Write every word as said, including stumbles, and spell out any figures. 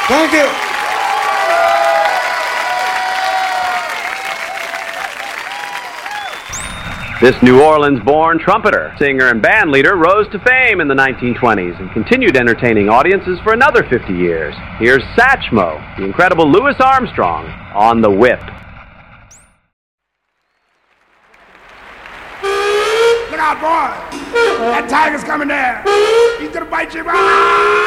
Thank you. This New Orleans-born trumpeter, singer, and band leader rose to fame in the nineteen twenties and continued entertaining audiences for another fifty years. Here's Satchmo, the incredible Louis Armstrong, on the whip. Look out, boy. That tiger's coming down. He's gonna bite you.